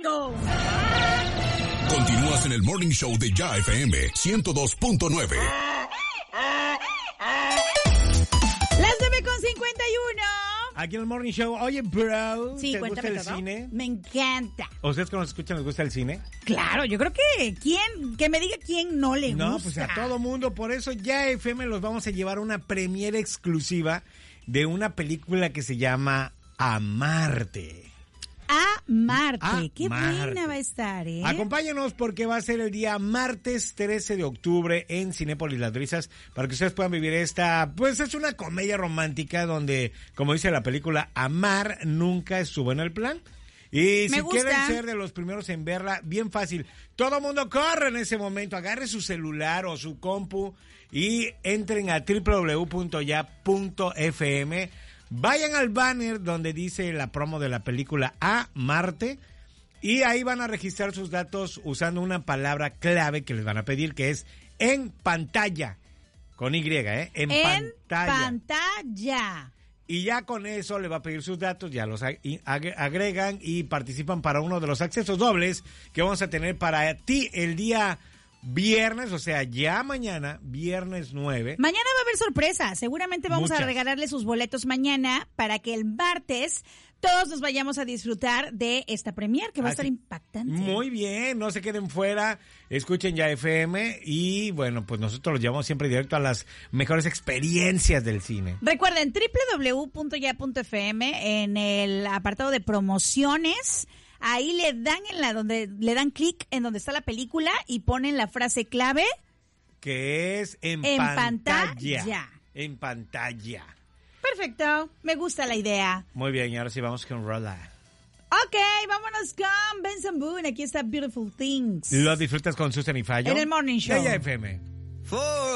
tengo. Continúas en el Morning Show de Ya FM 102.9. Las 9:51. Aquí en el Morning Show. Oye, bro, Sí, ¿te gusta cuéntame el todo. cine? Me encanta. ¿A ustedes que nos escuchan les gusta el cine? Claro, yo creo que que me diga quién no le gusta. No, pues a todo mundo. Por eso Ya FM los vamos a llevar a una premiere exclusiva de una película que se llama Amarte. A Marte. A Qué Marte. buena va a estar, ¿eh? Acompáñenos porque va a ser el día martes 13 de octubre en Cinépolis Las Brisas para que ustedes puedan vivir esta, pues es una comedia romántica donde, como dice la película, amar nunca estuvo en el plan. Y Me si gusta. quieren ser de los primeros en verla, bien fácil. Todo mundo corre en ese momento, agarre su celular o su compu y entren a www.ya.fm. Vayan al banner donde dice la promo de la película A Marte y ahí van a registrar sus datos usando una palabra clave que les van a pedir, que es en pantalla, con Y, en pantalla. Y ya con eso le va a pedir sus datos, ya los agregan y participan para uno de los accesos dobles que vamos a tener para ti el día viernes, o sea, ya mañana, viernes 9. Mañana va a haber sorpresa. Seguramente vamos a Muchas. regalarle sus boletos mañana para que el martes todos nos vayamos a disfrutar de esta premier que va a estar impactante. Muy bien, no se queden fuera, escuchen Ya FM y bueno, pues nosotros los llevamos siempre directo a las mejores experiencias del cine. Recuerden, www.ya.fm en el apartado de promociones. Ahí le dan donde le dan clic en donde está la película y ponen la frase clave Que es en pantalla. En pantalla. Perfecto, me gusta la idea. Muy bien, y ahora sí vamos con Rola. Ok, vámonos con Benson Boone. Aquí está Beautiful Things. ¿Lo disfrutas con Susan y Fallo? En el Morning Show. De Ya FM.